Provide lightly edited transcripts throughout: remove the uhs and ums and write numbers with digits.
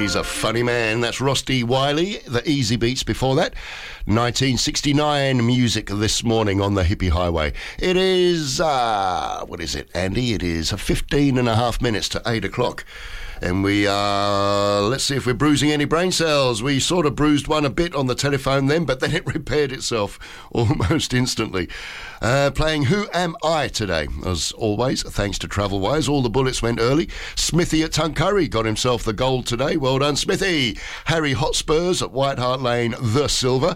he's a funny man. That's Ross D. Wiley, the Easy Beats before that. 1969 music this morning on the Hippie Highway. It is, what is it, Andy? It is 15 and a half minutes to 8 o'clock. And we are, let's see if we're bruising any brain cells. We sort of bruised one a bit on the telephone then, but then it repaired itself almost instantly. Playing Who Am I today, as always, thanks to Travelwise. All the bullets went early. Smithy at Tuncurry got himself the gold today. Well done, Smithy. Harry Hotspurs at White Hart Lane, the silver.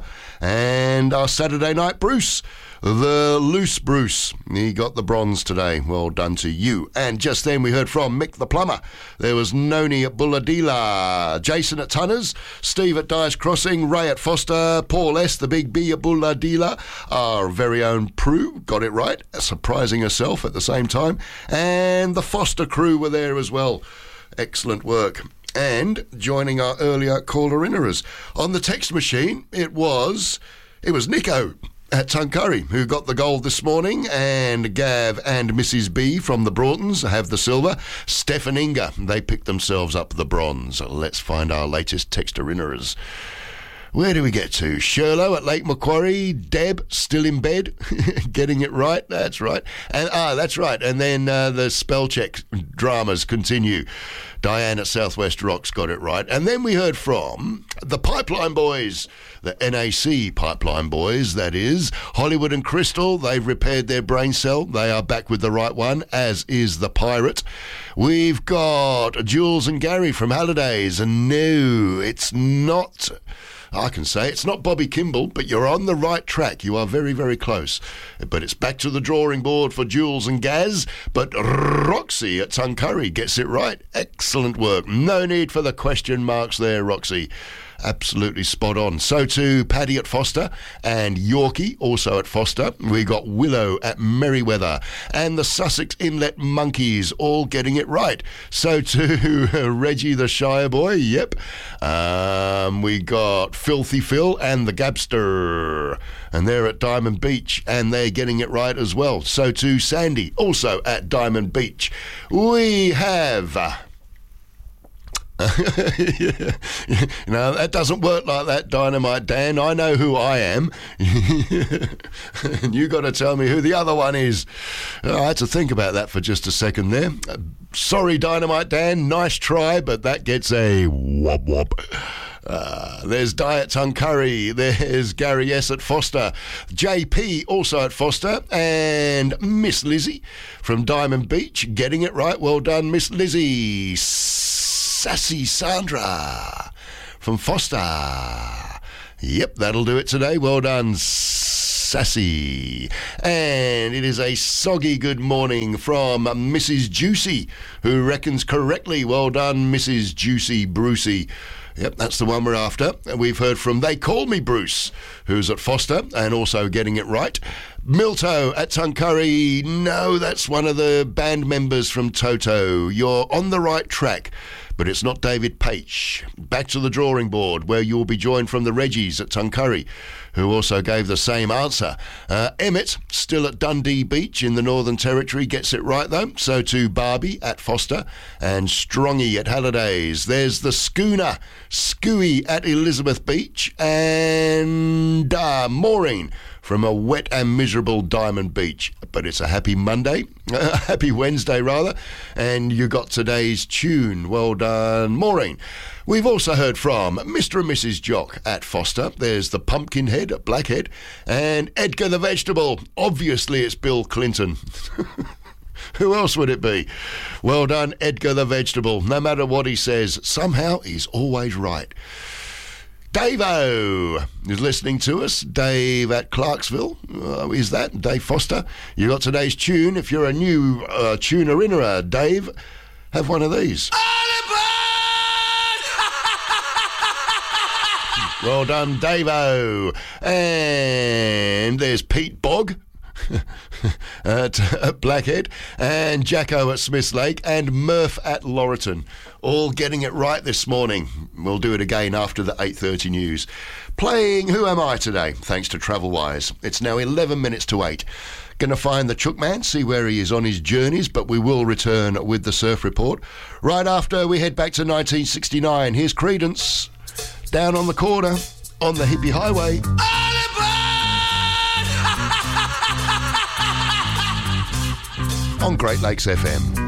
And our Saturday night Bruce, the loose Bruce, he got the bronze today. Well done to you. And just then we heard from Mick the Plumber. There was Noni at Bulladila, Jason at Tunners, Steve at Dyce Crossing, Ray at Foster, Paul S, the Big B at Bulladila, our very own Prue, got it right, surprising herself at the same time, and the Foster crew were there as well. Excellent work. And joining our earlier caller-innerers on the text machine, it was Nico at Tuncurry, who got the gold this morning, and Gav and Mrs. B from the Broughtons have the silver. Steph and Inga, they picked themselves up the bronze. Let's find our latest texter-innerers. Where do we get to? Sherlow at Lake Macquarie. Deb, still in bed. Getting it right. That's right. And that's right. And then the spell check dramas continue. Diane at Southwest Rocks got it right. And then we heard from the Pipeline Boys, the NAC Pipeline Boys, that is. Hollywood and Crystal, they've repaired their brain cell. They are back with the right one, as is the Pirate. We've got Jules and Gary from Hallidays. And no, it's not... I can say it's not Bobby Kimball, but you're on the right track. You are very, very close. But it's back to the drawing board for Jules and Gaz. But Roxy at Tuncurry gets it right. Excellent work. No need for the question marks there, Roxy. Absolutely spot on. So too Paddy at Foster and Yorkie also at Foster. We got Willow at Merriweather and the Sussex Inlet Monkeys all getting it right. So too Reggie the Shire Boy. Yep. We got Filthy Phil and the Gabster, and they're at Diamond Beach and they're getting it right as well. So too Sandy also at Diamond Beach. We have... No, that doesn't work like that, Dynamite Dan. I know who I am. And you got to tell me who the other one is. I had to think about that for just a second there. Sorry, Dynamite Dan. Nice try, but that gets a whoop whoop. There's Di at Tuncurry, there's Gary S at Foster, JP also at Foster, and Miss Lizzie from Diamond Beach getting it right. Well done, Miss Lizzie. Sassy Sandra from Foster. Yep, that'll do it today. Well done, Sassy. And it is a soggy good morning from Mrs. Juicy, who reckons correctly. Well done, Mrs. Juicy Brucey. Yep, that's the one we're after. And we've heard from They Call Me Bruce, who's at Foster and also getting it right. Milto at Tuncurry. No, that's one of the band members from Toto. You're on the right track, but it's not David Page. Back to the drawing board, where you'll be joined from the Reggies at Tuncurry, who also gave the same answer. Emmett, still at Dundee Beach in the Northern Territory, gets it right though. So too Barbie at Foster and Strongy at Hallidays. There's the Schooner, Scooey at Elizabeth Beach, and Maureen from a wet and miserable Diamond Beach. But it's a happy Monday, happy Wednesday rather, and you got today's tune. Well done, Maureen. We've also heard from Mr. and Mrs. Jock at Foster. There's the Pumpkinhead at Blackhead, and Edgar the Vegetable. Obviously it's Bill Clinton. Who else would it be? Well done, Edgar the Vegetable. No matter what he says, somehow he's always right. Dave-O is listening to us. Dave at Clarksville. Is that Dave Foster? You got today's tune. If you're a new tuner-innerer, Dave, have one of these. Well done, Dave-O. And there's Pete Bogg at Blackhead, and Jacko at Smiths Lake, and Murph at Laurelton, all getting it right this morning. We'll do it again after the 8:30 news. Playing Who Am I today, thanks to Travelwise. It's now 11 minutes to 8. Going to find the Chook Man, see where he is on his journeys, but we will return with the Surf Report. Right after we head back to 1969, here's Creedence, Down on the Corner, on the Hippie Highway. On Great Lakes FM.